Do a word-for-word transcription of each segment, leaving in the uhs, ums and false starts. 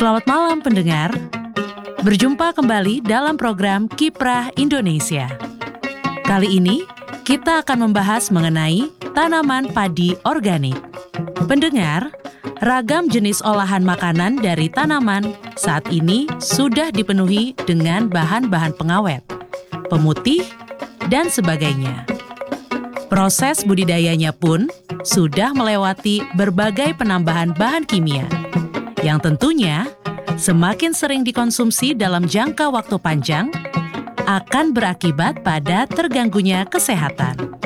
Selamat malam pendengar. Berjumpa kembali dalam program Kiprah Indonesia. Kali ini kita akan membahas mengenai tanaman padi organik. Pendengar, ragam jenis olahan makanan dari tanaman saat ini sudah dipenuhi dengan bahan-bahan pengawet, pemutih, dan sebagainya. Proses budidayanya pun sudah melewati berbagai penambahan bahan kimia, yang tentunya semakin sering dikonsumsi dalam jangka waktu panjang akan berakibat pada terganggunya kesehatan.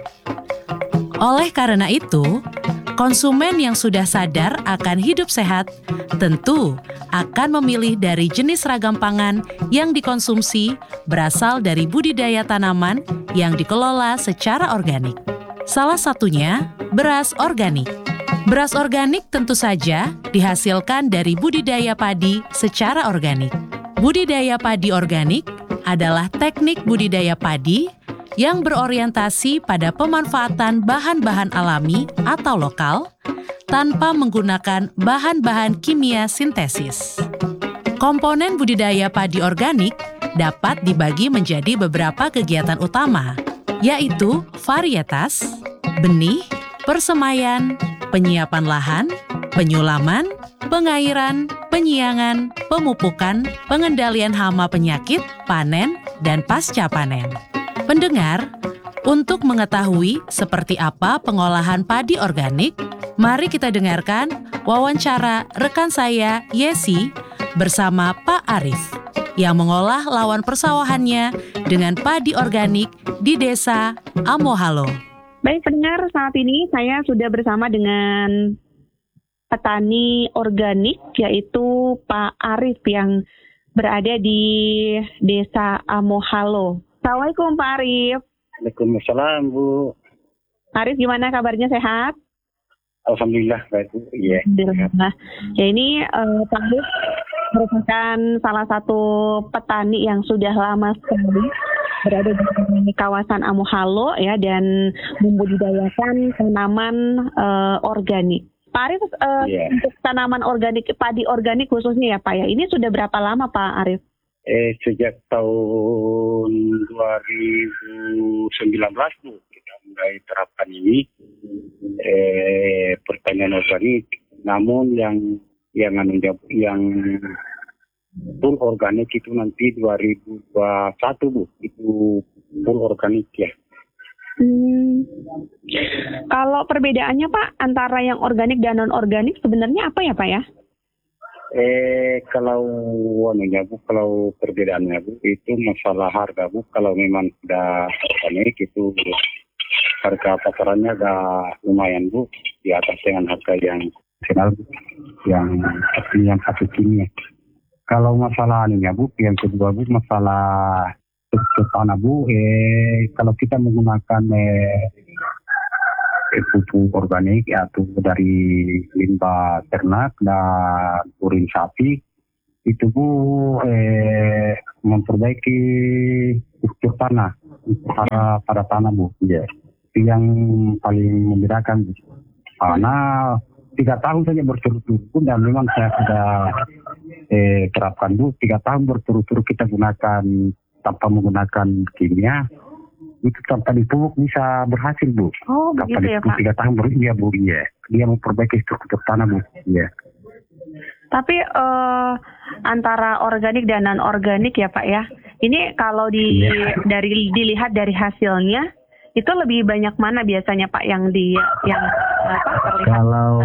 Oleh karena itu, konsumen yang sudah sadar akan hidup sehat tentu akan memilih dari jenis ragam pangan yang dikonsumsi berasal dari budidaya tanaman yang dikelola secara organik. Salah satunya beras organik. Beras organik tentu saja dihasilkan dari budidaya padi secara organik. Budidaya padi organik adalah teknik budidaya padi yang berorientasi pada pemanfaatan bahan-bahan alami atau lokal tanpa menggunakan bahan-bahan kimia sintesis. Komponen budidaya padi organik dapat dibagi menjadi beberapa kegiatan utama, yaitu varietas, benih, persemaian, penyiapan lahan, penyulaman, pengairan, penyiangan, pemupukan, pengendalian hama penyakit, panen, dan pasca panen. Pendengar, untuk mengetahui seperti apa pengolahan padi organik, mari kita dengarkan wawancara rekan saya, Yesi, bersama Pak Arif, yang mengolah lawan persawahannya dengan padi organik di Desa Amohalo. Baik pendengar, saat ini saya sudah bersama dengan petani organik, yaitu Pak Arif yang berada di Desa Amohalo. Assalamualaikum Pak Arif. Waalaikumsalam Bu. Arif, gimana kabarnya, sehat? Alhamdulillah baik Bu. Iya. Alhamdulillah. Ya ini uh, Pak Arif merupakan salah satu petani yang sudah lama sekali berada di kawasan Amohalo ya, dan membudidayakan tanaman uh, organik. Pak Arif, uh, yeah. untuk tanaman organik, padi organik khususnya ya Pak ya, ini sudah berapa lama Pak Arif? Eh sejak tahun dua ribu sembilan belas Bu kita mulai terapkan ini eh pertanian organik. Namun yang yang yang full organik itu nanti dua ribu dua puluh satu Bu, itu full organik ya. Hmm. Kalau perbedaannya Pak antara yang organik dan non organik sebenarnya apa ya Pak ya? Eh kalau anunya Bu, kalau perbedaannya Bu itu masalah harga Bu. Kalau memang sudah organik itu harga pasarannya agak lumayan Bu, di atas dengan harga yang nasional Bu, yang artinya yang satu kimia. Kalau masalah anunya Bu, yang kedua Bu, masalah struktur tanah Bu, eh kalau kita menggunakan eh, pupuk organik yaitu dari limbah ternak dan urin sapi, itu Bu eh, memperbaiki struktur tanah pada pada tanah Bu. Ya, itu yang paling membedakan Bu. Karena tiga tahun saja berturut-turut dan memang saya sudah eh, terapkan Bu, tiga tahun berturut-turut kita gunakan tanpa menggunakan kimia, itu tanpa dipupuk bisa berhasil Bu. Oh begitu ya Pak. Tiga tahun baru dia Bu, ya. Dia memperbaiki struktur tanah Bu. Ya. Tapi uh, antara organik dan non organik ya Pak ya. Ini kalau di ya. dari dilihat dari hasilnya itu lebih banyak mana biasanya Pak yang di yang apa terlihat? Kalau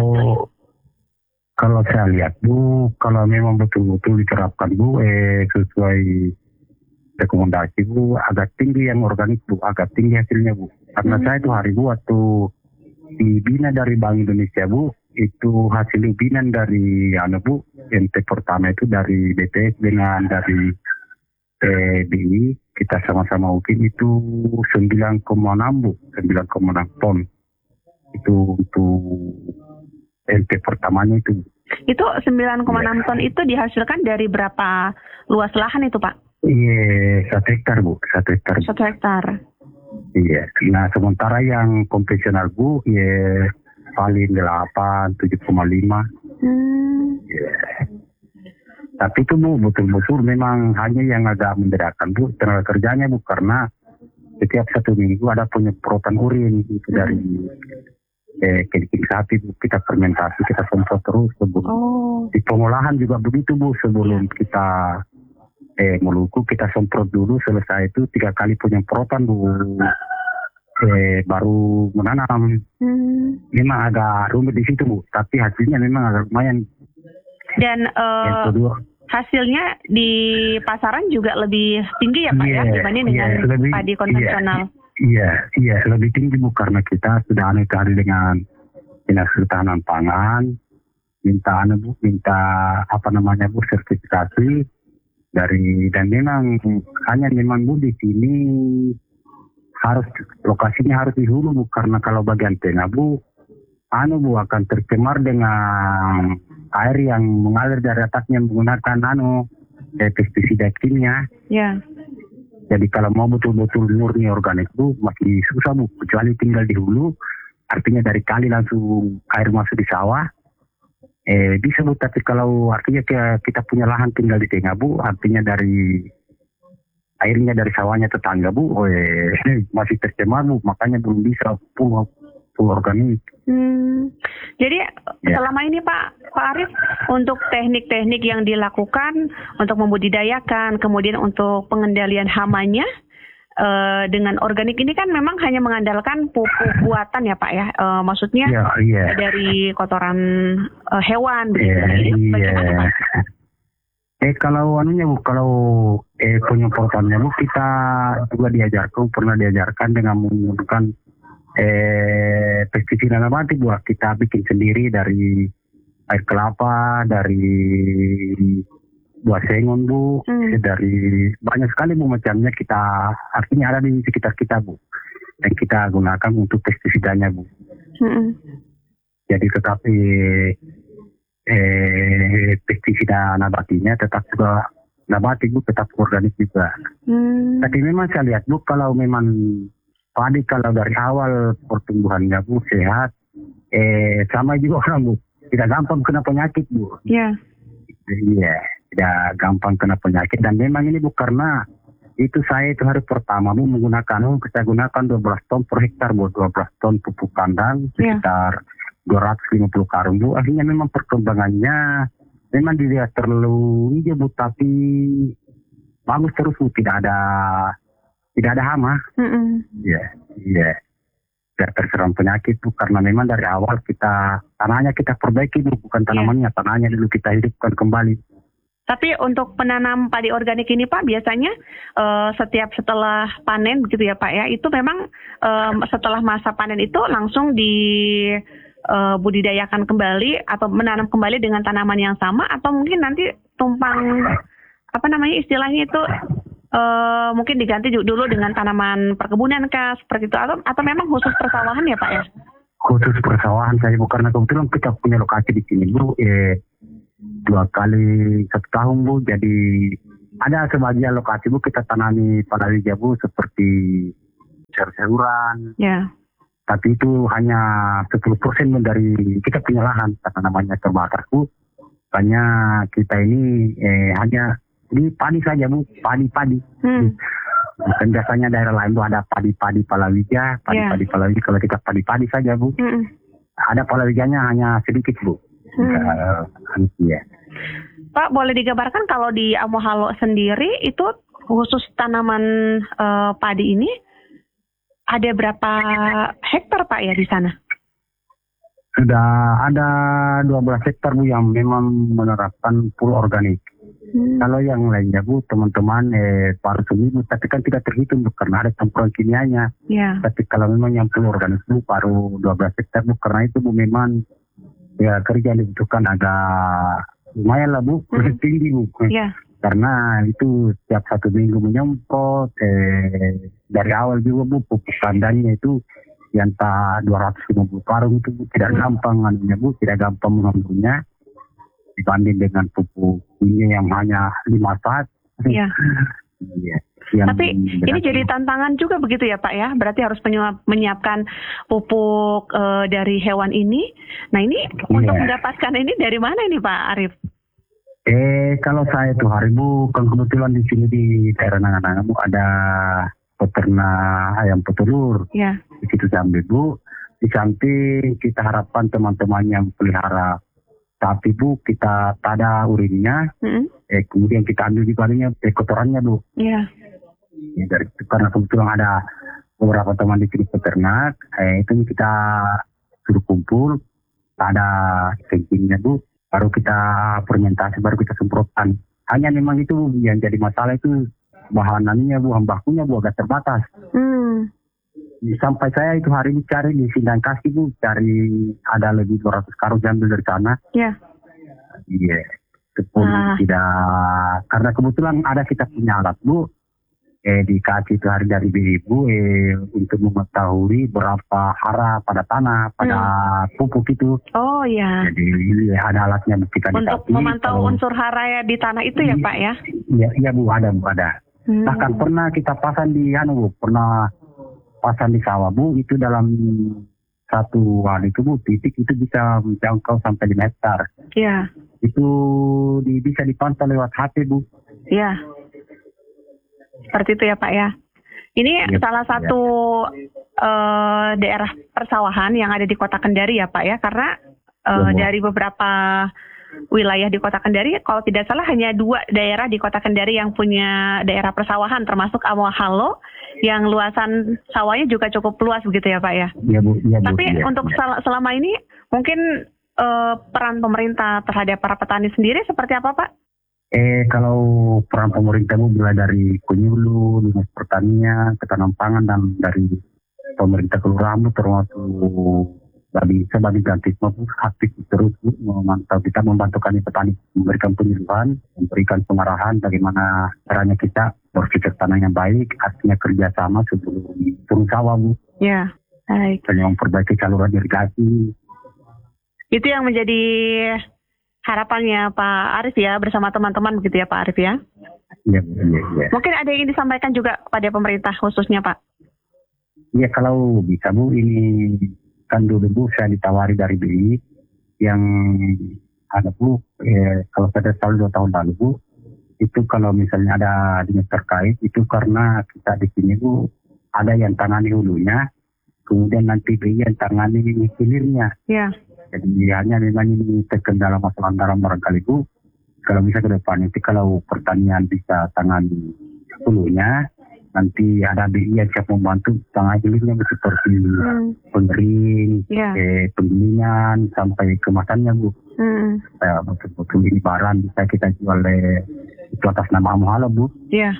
kalau saya lihat Bu, kalau memang betul-betul diterapkan Bu, eh sesuai rekomendasi Bu, agak tinggi yang organik Bu, agak tinggi hasilnya Bu. Karena hmm. saya itu hari Bu waktu dibina dari Bank Indonesia Bu, itu hasil binan dari anu Bu, N T pertama itu dari B P S dengan dari eh, B I, kita sama-sama mungkin itu sembilan koma enam Bu, sembilan koma enam ton. Itu untuk N T pertamanya itu. Itu sembilan koma enam ton itu dihasilkan dari berapa luas lahan itu Pak? Iya, satu hektar Bu, satu hektar. Satu hektar. Iya, nah sementara yang konvensional Bu, ya paling delapan, tujuh koma lima. Hmm. Yeah. Tapi itu Bu, betul-betul memang hanya yang agak membedakan Bu, tenaga kerjanya Bu, karena setiap satu minggu ada penyemprotan urin itu dari eh, kencing sapi Bu, kita fermentasi, kita semprot terus sebelum. Oh. Di pengolahan juga begitu Bu, sebelum kita eh, meluku kita semprot dulu, selesai itu tiga kali penyemprotan Bu, eh, baru menanam. Hmm. Memang agak rumit di situ Bu, tapi hasilnya memang agak lumayan. Dan Yang uh, kedua, hasilnya di pasaran juga lebih tinggi ya Pak Iya, ya dibanding dengan iya, lebih- padi konvensional. Iya, iya lebih tinggi Bu, karena kita sudah anu tadi dengan dinas ketahanan pangan, minta anu Bu, minta apa namanya Bu, sertifikasi dari, dan memang hanya memang Bu di sini harus lokasinya harus di hulu Bu, karena kalau bagian tengah Bu, anu Bu akan tercemar dengan air yang mengalir dari atasnya menggunakan anu eh, pestisida kimia. Ya. Jadi kalau mau betul-betul murni organik Bu, masih susah Bu, kecuali tinggal di hulu, artinya dari kali langsung air masuk di sawah. Eh, bisa Bu, tapi kalau artinya kita, kita punya lahan tinggal di tengah Bu, artinya dari airnya dari sawahnya tetangga Bu, eh, masih tercemar Bu, makanya belum bisa full, full organik. Hmm. Jadi Ya. selama ini Pak Pak Arief, untuk teknik-teknik yang dilakukan untuk membudidayakan, kemudian untuk pengendalian hamanya eh, dengan organik ini kan memang hanya mengandalkan pupuk buatan ya Pak ya, Eh, maksudnya Iya, iya. dari kotoran eh, hewan begitu. Iya, Ini iya. bagaimana Pak? Eh kalau anunya Bu, kalau eh penyemprotannya Bu, kita juga diajarkan, pernah diajarkan dengan menggunakan eh pestisida nabati Bu, kita bikin sendiri dari air kelapa, dari buah sengon Bu, Hmm. dari banyak sekali Bu macamnya, kita artinya ada di sekitar kita Bu, yang kita gunakan untuk pestisidanya Bu. Hmm. Jadi tetapi eh, pestisida nabatinya tetap juga nabati Bu, tetap organik juga. Hmm. Tapi memang saya lihat Bu, kalau memang padi kalau dari awal pertumbuhannya Bu sehat, eh sama juga orang Bu, tidak gampang kena penyakit Bu. Ya. Iya, tidak gampang kena penyakit, dan memang ini Bu karena itu saya itu hari pertama Bu menggunakan, oh, kita gunakan dua belas ton per hektar Bu, dua belas ton pupuk kandang, Ya. sekitar dua ratus lima puluh karung Bu. Akhirnya memang perkembangannya memang dilihat terlalu hijau Bu, tapi bagus terus Bu, tidak ada tidak ada hama. Hmm. Iya, iya. Tidak terserang penyakit Bu, karena memang dari awal kita tanahnya kita perbaiki Bu, bukan tanamannya, tanahnya dulu kita hidupkan kembali. Tapi untuk penanam padi organik ini Pak, biasanya eh, setiap setelah panen begitu ya Pak ya, itu memang eh, setelah masa panen itu langsung di eh, budidayakan kembali atau menanam kembali dengan tanaman yang sama, atau mungkin nanti tumpang apa namanya istilahnya itu eh, mungkin diganti ju- dulu dengan tanaman perkebunan kah seperti itu, atau atau memang khusus persawahan ya Pak ya? Khusus persawahan saya Bu, karena kebetulan kita punya lokasi di sini Bu, eh, dua kali satu tahun Bu, jadi ada sebagian lokasi Bu kita tanami palawija Bu, seperti sayur-sayuran, Ya. tapi itu hanya sepuluh persen dari kita punya lahan, karena namanya terbatas Bu. Hanya kita ini eh, hanya di padi saja Bu, padi-padi. Hmm. Bukan biasanya daerah lain Bu ada padi-padi palawija, padi-padi palawija, kalau kita padi-padi saja Bu. Hmm. Ada palawijanya hanya sedikit Bu. Hmm. Uh, ya. Pak, boleh digambarkan kalau di Amohalo sendiri itu khusus tanaman eh, padi ini ada berapa hektar Pak ya di sana? Sudah ada dua belas hektar Bu yang memang menerapkan full organik. Hmm. Kalau yang lainnya Bu, teman-teman eh, paruh seni Bu, tapi kan tidak terhitung Bu, karena ada campuran kimianya. Ya. Tapi kalau memang yang full organik Bu, paruh dua belas hektar Bu, karena itu Bu memang ya kerja yang dibutuhkan agak lumayan lah Bu, Hmm. tinggi Bu. Ya. Karena itu setiap satu minggu menyemprot, eh, dari awal juga Bu, pupuk kandangnya itu yang tak dua ratus lima puluh karung itu Bu, tidak gampang anunya Bu, tidak gampang mengambilnya dibanding dengan pupuk ini yang hanya lima saat. Ya. Iya. Yang Tapi ini berat. jadi tantangan juga begitu ya Pak ya? Berarti harus penyiap- menyiapkan pupuk eh, dari hewan ini. Nah ini untuk Iya. mendapatkan ini dari mana ini Pak Arief? Eh kalau saya tuh hari Bu, kan kebetulan di sini di daerah Nangan-Nangan Bu ada peternak ayam petelur. Ya. Di situ saya ambil Bu. Di samping kita harapkan teman-teman yang pelihara sapi Bu, kita tada urinnya. Mm-hmm. Eh kemudian kita ambil juga ininya, eh, kotorannya Bu. Iya. Ya, dari karena kebetulan ada beberapa teman di sini peternak, eh itu kita suruh kumpul, ada kencingnya Bu. Baru kita fermentasi, baru kita semprotkan. Hanya memang itu yang jadi masalah itu bahanannya Bu, bahan bakunya Bu agak terbatas. Hmm. Sampai saya itu hari ini cari di Sindang Kasih Bu, cari ada lebih dua ratus karung diambil dari sana. Iya. Iya. Itu pun Ah. tidak, karena kebetulan ada kita punya alat Bu. Eh dikasih itu hari dari ibu eh untuk mengetahui berapa hara pada tanah, pada hmm. pupuk itu. Oh ya. Jadi ya, ada alatnya kita Untuk dikasih. memantau kalau, unsur hara di tanah itu ya Pak ya? Iya, iya Bu, ada Bu, ada. Hmm. Bahkan pernah kita pasang di anu Bu, pernah pasang di sawah Bu, itu dalam satu hari itu Bu, titik itu bisa menjangkau sampai lima hektar. Iya. Itu di, bisa dipantau lewat H P Bu. Iya. Seperti itu ya Pak ya. Ini Ya, salah satu ya. uh, daerah persawahan yang ada di Kota Kendari ya Pak ya. Karena uh, ya, dari beberapa wilayah di Kota Kendari, kalau tidak salah hanya dua daerah di Kota Kendari yang punya daerah persawahan, termasuk Amohalo, yang luasan sawahnya juga cukup luas begitu ya Pak ya. Iya Bu. Ya, Bu. Tapi Ya, untuk ya. sel- selama ini mungkin uh, peran pemerintah terhadap para petani sendiri seperti apa Pak? Eh kalau peran pemerintah Bu mulai dari Kunyulu, Dinas Pertanian, Ketahanan Pangan dan dari pemerintah kelurahan Bu, termasuk bagi sebagai ganti Bu, aktif terus Bu, memantau kita membantu kami petani, memberikan penyuluhan, memberikan pengarahan bagaimana caranya kita berpikir tanah yang baik, artinya kerjasama sebelum turun sawah Bu. Ya, baik. Dan memperbaiki saluran irigasi. Itu yang menjadi harapannya Pak Arif ya, bersama teman-teman begitu ya Pak Arif ya. Iya, iya, iya. Mungkin ada yang disampaikan juga kepada pemerintah khususnya Pak. Iya kalau bisa Bu, ini kan dulu Bu saya ditawari dari B I yang ada Bu, eh, kalau pada tahun dua tahun lalu Bu, itu kalau misalnya ada dinas terkait itu karena kita di sini Bu ada yang tangani hulunya, kemudian nanti B I yang tangani hilirnya. Iya. Jadi hanya memang ini terkendala masalah anggaran barangkali Bu. Kalau bisa ke depan itu kalau pertanian bisa tangani hulunya, nanti ada B I yang siap membantu tangani hilirnya seperti Hmm. pengering, Yeah. eh, penggilingan sampai kemasannya Bu. Hmm. Supaya betul-betul ini barang bisa kita jual eh, itu atas nama Amohalo Bu. Iya.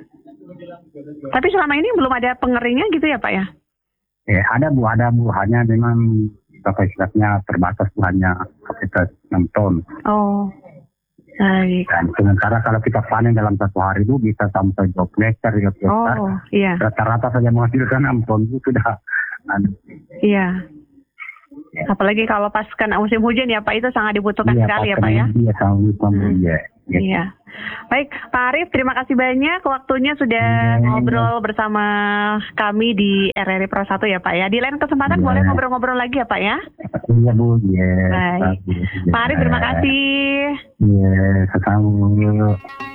Tapi selama ini belum ada pengeringnya gitu ya Pak ya? Eh ada Bu, ada Bu, hanya memang kapasitasnya terbatas Bu, hanya kapasitas enam ton. Oh. Baik. Dan sementara kalau kita panen dalam satu hari itu bisa sampai dua puluh hektar, tiga puluh hektar. Oh, iya. Rata-rata saja menghasilkan enam ton itu sudah. Iya. Apalagi kalau pas kena musim hujan ya Pak, itu sangat dibutuhkan Iya, sekali ya Pak ya. Iya, sangat dibutuhkan. Hmm. Iya. Iya. Iya. Baik, Pak Arif, terima kasih banyak waktunya sudah Iya. ngobrol bersama kami di R R I Pro satu ya Pak ya. Di lain kesempatan Iya. boleh ngobrol-ngobrol lagi ya Pak ya. Iya Bu, iya. Baik. Iya. Pak Arif, terima kasih. Iya, sama-sama.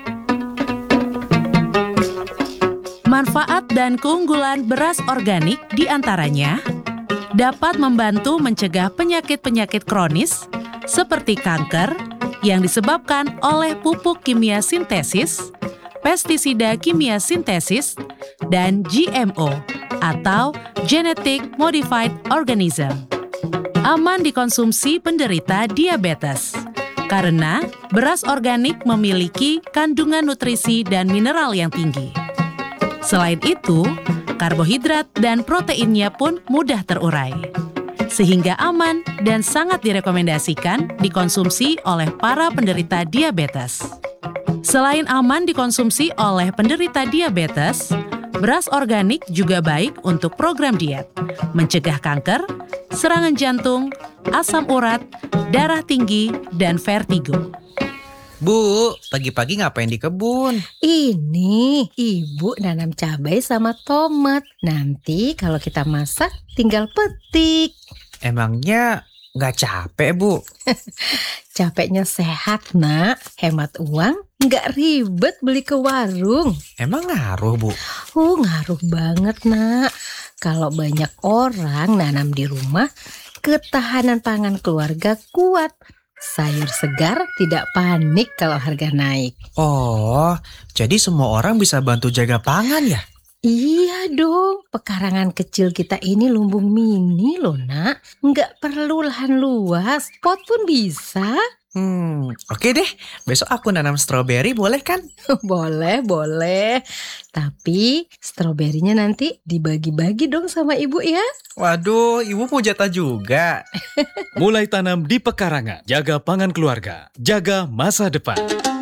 Manfaat dan keunggulan beras organik diantaranya dapat membantu mencegah penyakit-penyakit kronis seperti kanker yang disebabkan oleh pupuk kimia sintesis, pestisida kimia sintesis, dan G M O atau Genetic Modified Organism. Aman dikonsumsi penderita diabetes karena beras organik memiliki kandungan nutrisi dan mineral yang tinggi. Selain itu, karbohidrat dan proteinnya pun mudah terurai, sehingga aman dan sangat direkomendasikan dikonsumsi oleh para penderita diabetes. Selain aman dikonsumsi oleh penderita diabetes, beras organik juga baik untuk program diet, mencegah kanker, serangan jantung, asam urat, darah tinggi, dan vertigo. Bu, pagi-pagi ngapain di kebun? Ini ibu nanam cabai sama tomat. Nanti kalau kita masak tinggal petik. Emangnya Nggak capek, Bu. Capeknya sehat, nak. Hemat uang, nggak ribet beli ke warung. Emang ngaruh, Bu? Oh, ngaruh banget, nak. Kalau banyak orang nanam di rumah, ketahanan pangan keluarga kuat. Sayur segar tidak panik kalau harga naik. Oh, jadi semua orang bisa bantu jaga pangan ya? Iya dong, pekarangan kecil kita ini lumbung mini loh, nak. Nggak perlu lahan luas, pot pun bisa. Hmm, oke deh. Besok aku nanam stroberi, boleh kan? Boleh, boleh. Tapi stroberinya nanti dibagi-bagi dong sama ibu ya. Waduh, ibu mau jatah juga. Mulai tanam di pekarangan, jaga pangan keluarga, jaga masa depan.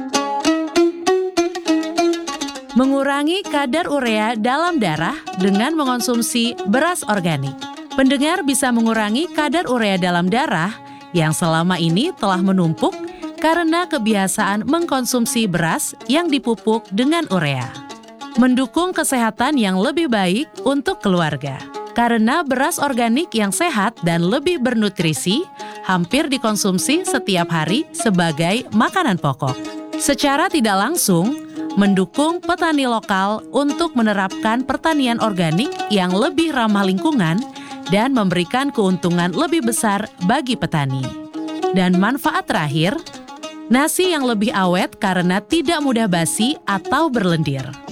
Mengurangi kadar urea dalam darah dengan mengonsumsi beras organik. Pendengar bisa mengurangi kadar urea dalam darah yang selama ini telah menumpuk karena kebiasaan mengkonsumsi beras yang dipupuk dengan urea. Mendukung kesehatan yang lebih baik untuk keluarga. Karena beras organik yang sehat dan lebih bernutrisi hampir dikonsumsi setiap hari sebagai makanan pokok. Secara tidak langsung, mendukung petani lokal untuk menerapkan pertanian organik yang lebih ramah lingkungan dan memberikan keuntungan lebih besar bagi petani. Dan manfaat terakhir, nasi yang lebih awet karena tidak mudah basi atau berlendir.